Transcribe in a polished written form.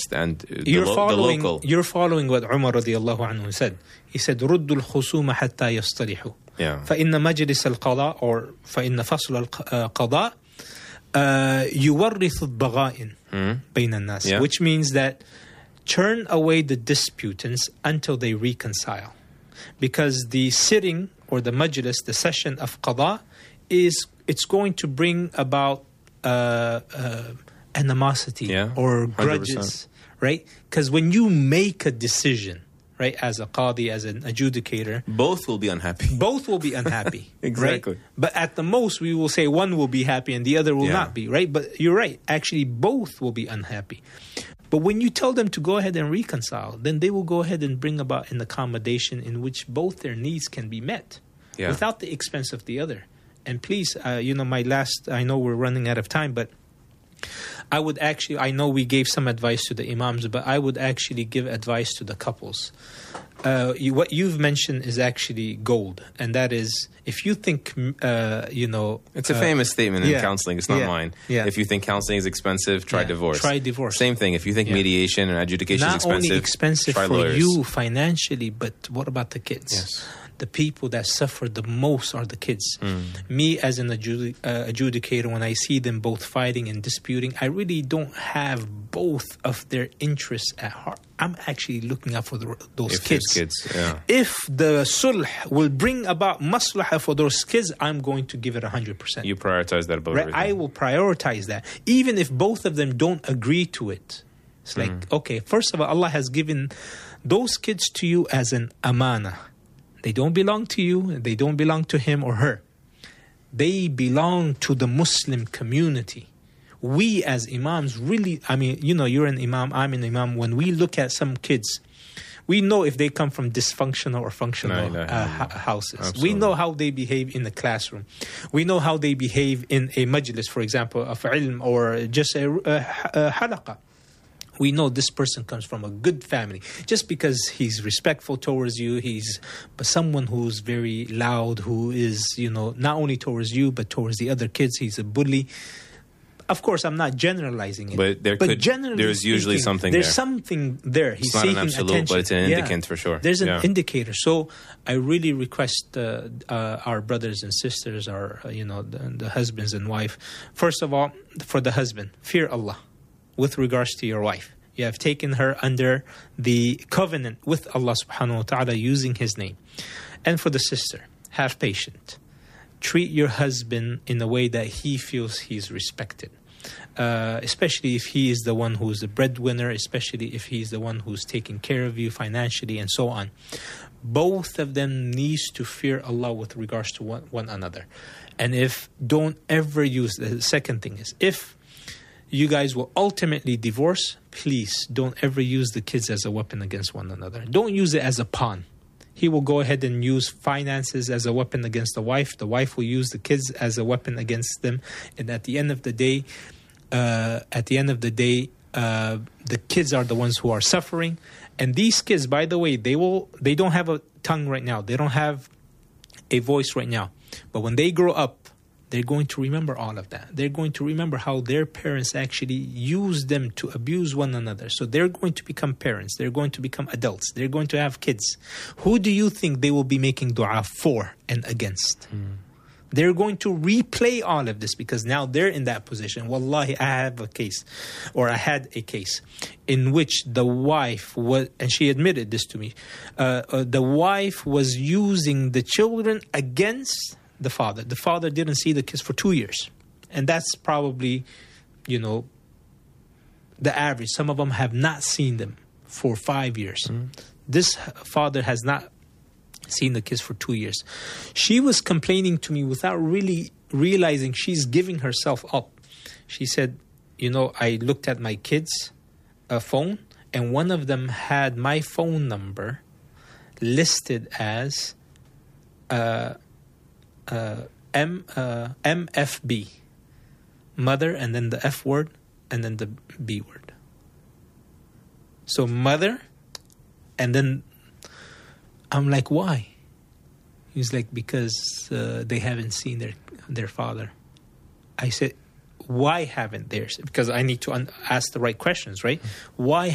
based and the local. You're following what Umar radiallahu anhu said. He said, رُدُّ الْخُصُومَ حَتَّى يَصْطَلِحُوا. Yeah. فإن مجلس القضاء or فإن فصل القضاء يورث الضغائن بين الناس, which means that turn away the disputants until they reconcile, because the sitting or the majlis, the session of qada, it's going to bring about animosity or grudges, 100%. Right? Because when you make a decision, right, as a qadi, as an adjudicator, both will be unhappy. Both will be unhappy. Exactly. Right? But at the most, we will say one will be happy and the other will not be, right? But you're right. Actually, both will be unhappy. But when you tell them to go ahead and reconcile, then they will go ahead and bring about an accommodation in which both their needs can be met without the expense of the other. And please, I know we're running out of time, but I know we gave some advice to the imams, but I would actually give advice to the couples. What you've mentioned is actually gold, and that is, if you think, it's a famous statement in counseling. It's not mine. Yeah. If you think counseling is expensive, try divorce. Try divorce. Same thing. If you think mediation and adjudication is expensive, not only expensive try for lawyers. You financially, but what about the kids? Yes. The people that suffer the most are the kids. Me, as an adjudicator, when I see them both fighting and disputing, I really don't have both of their interests at heart. I'm actually looking out for those kids. If the sulh will bring about maslahah for those kids, I'm going to give it 100%. You prioritize that above everything. I will prioritize that. Even if both of them don't agree to it. It's like, okay, first of all, Allah has given those kids to you as an amana. They don't belong to you. They don't belong to him or her. They belong to the Muslim community. We as imams really, you're an imam, I'm an imam. When we look at some kids, we know if they come from dysfunctional or functional houses. Absolutely. We know how they behave in the classroom. We know how they behave in a majlis, for example, of ilm or just a halaqa. We know this person comes from a good family. Just because he's respectful towards you, but someone who's very loud, who is, not only towards you, but towards the other kids, he's a bully. Of course, I'm not generalizing it. But there's usually something there. There's something there. He's not seeking an absolute, attention. but it's an indicant for sure. There's an indicator. So I really request our brothers and sisters, the husbands and wife, first of all, for the husband, fear Allah. With regards to your wife, you have taken her under the covenant with Allah subhanahu wa ta'ala using His name. And for the sister, have patience. Treat your husband in a way that he feels he's respected. Especially if he is the one who's the breadwinner, especially if he's the one who's taking care of you financially and so on. Both of them needs to fear Allah with regards to one another. And don't ever use, the second thing is, if you guys will ultimately divorce, please don't ever use the kids as a weapon against one another. Don't use it as a pawn. He will go ahead and use finances as a weapon against the wife. The wife will use the kids as a weapon against them. And at the end of the day, the kids are the ones who are suffering. And these kids, by the way, they don't have a tongue right now. They don't have a voice right now. But when they grow up, they're going to remember all of that. They're going to remember how their parents actually used them to abuse one another. So they're going to become parents. They're going to become adults. They're going to have kids. Who do you think they will be making dua for and against? They're going to replay all of this because now they're in that position. Wallahi, I had a case in which the wife was, and she admitted this to me, the wife was using the children against the father. The father didn't see the kids for 2 years. And that's probably, the average. Some of them have not seen them for 5 years. This father has not seen the kids for 2 years. She was complaining to me without really realizing she's giving herself up. She said, I looked at my kids' phone, and one of them had my phone number listed as MFB, mother, and then the F word, and then the B word. So mother, and then I'm like, why? He's like, because they haven't seen their father. I said, why haven't theirs? Because I need to ask the right questions, right? Why